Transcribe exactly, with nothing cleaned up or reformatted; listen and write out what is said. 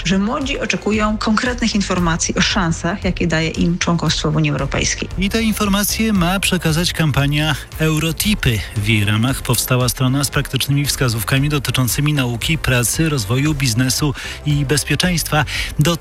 że młodzi oczekują konkretnych informacji o szansach, jakie daje im członkostwo w Unii Europejskiej. I te informacje ma przekazać kampania Eurotipy. W jej ramach powstała strona z praktycznymi wskazówkami dotyczącymi nauki, pracy, rozwoju, biznesu i bezpieczeństwa. Do